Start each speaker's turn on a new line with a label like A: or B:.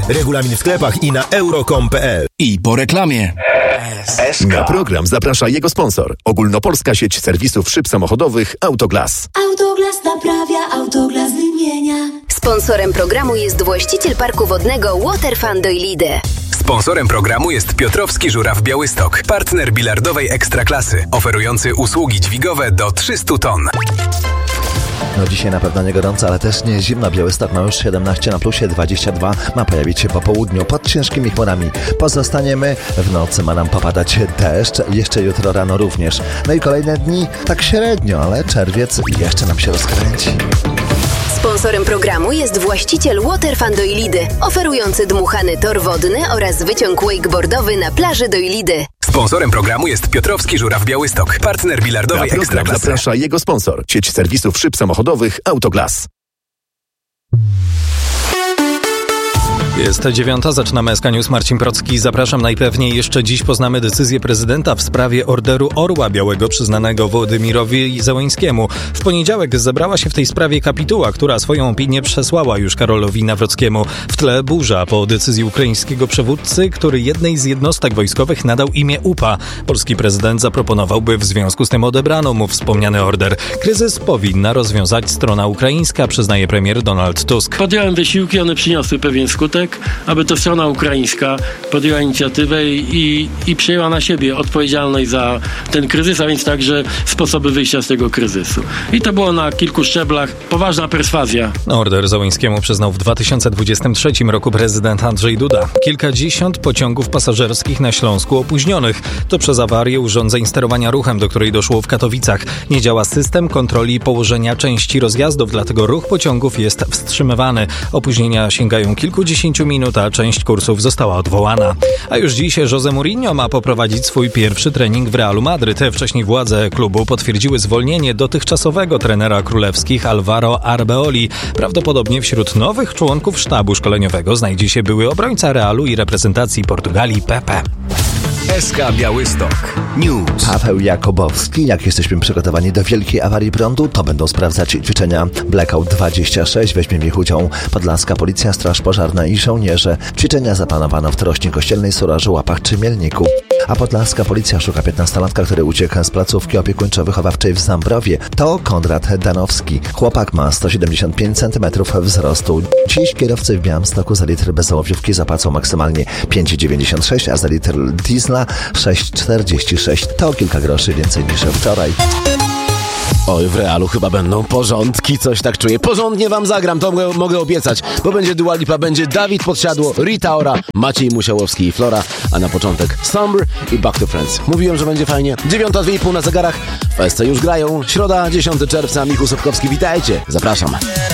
A: Regulamin w sklepach i na euro.com.pl.
B: I po reklamie.
C: Na program zaprasza jego sponsor. Ogólnopolska sieć serwisów szyb samochodowych Autoglas.
D: Autoglas naprawia, Autoglas wymienia.
E: Sponsorem programu jest właściciel parku wodnego Waterfun Doilide.
F: Sponsorem programu jest Piotrowski Żuraw Białystok, partner bilardowej ekstraklasy, oferujący usługi dźwigowe do 300 ton.
G: No dzisiaj na pewno nie gorąco, ale też nie zimno. Białystok ma już 17 na plusie, 22 ma pojawić się po południu pod ciężkimi chmurami. Pozostaniemy, w nocy ma nam popadać deszcz, jeszcze jutro rano również. No i kolejne dni tak średnio, ale czerwiec jeszcze nam się rozkręci.
E: Sponsorem programu jest właściciel Waterfun Doilidy, oferujący dmuchany tor wodny oraz wyciąg wakeboardowy na plaży Doilidy.
F: Sponsorem programu jest Piotrowski Żuraw Białystok, partner bilardowej ekstraklasy.
C: Zaprasza jego sponsor. Sieć serwisów szyb samochodowych Autoglas.
H: Jest 9:00, zaczynamy SK News. Marcin Procki. Zapraszam. Najpewniej jeszcze dziś poznamy decyzję prezydenta w sprawie orderu Orła Białego przyznanego Wołodymyrowi Zełenskiemu. W poniedziałek zebrała się w tej sprawie kapituła, która swoją opinię przesłała już Karolowi Nawrockiemu. W tle burza po decyzji ukraińskiego przywódcy, który jednej z jednostek wojskowych nadał imię UPA. Polski prezydent zaproponował, by w związku z tym odebrano mu wspomniany order. Kryzys powinna rozwiązać strona ukraińska, przyznaje premier Donald Tusk.
I: Podjąłem wysiłki, one przyniosły pewien skutek, aby to strona ukraińska podjęła inicjatywę i przejęła na siebie odpowiedzialność za ten kryzys, a więc także sposoby wyjścia z tego kryzysu. I to było na kilku szczeblach poważna perswazja.
H: Order Zełenskiemu przyznał w 2023 roku prezydent Andrzej Duda. Kilkadziesiąt pociągów pasażerskich na Śląsku opóźnionych. To przez awarię urządzeń sterowania ruchem, do której doszło w Katowicach. Nie działa system kontroli położenia części rozjazdów, dlatego ruch pociągów jest wstrzymywany. Opóźnienia sięgają kilkudziesięciu minut, a część kursów została odwołana. A już dziś José Mourinho ma poprowadzić swój pierwszy trening w Realu Madryt. Wcześniej władze klubu potwierdziły zwolnienie dotychczasowego trenera królewskich Alvaro Arbeoli. Prawdopodobnie wśród nowych członków sztabu szkoleniowego znajdzie się były obrońca Realu i reprezentacji Portugalii Pepe.
B: SK Białystok News.
G: Paweł Jakubowski. Jak jesteśmy przygotowani do wielkiej awarii prądu, to będą sprawdzać ćwiczenia Blackout 26. Weźmie w nich udział Podlaska Policja, Straż Pożarna i żołnierze. Ćwiczenia zaplanowano w Trośnie Kościelnej, Surarzu, Łapach czy Mielniku. A Podlaska Policja szuka 15-latka, który uciekł z placówki opiekuńczo-wychowawczej w Zambrowie. To Konrad Danowski. Chłopak ma 175 cm wzrostu. Dziś kierowcy w Białymstoku za litr bezołowiówki zapłacą maksymalnie 5,96, a za litr diesla 6,46. To kilka groszy więcej niż wczoraj.
J: Oj, w Realu chyba będą porządki, coś tak czuję. Porządnie wam zagram, to mogę obiecać, bo będzie Dua Lipa, będzie Dawid Podsiadło, Rita Ora, Maciej Musiałowski i Flora, a na początek Summer i Back to Friends. Mówiłem, że będzie fajnie. 9:02,5 na zegarach. W SC już grają. Środa, 10 czerwca, Michał Sobkowski, witajcie. Zapraszam.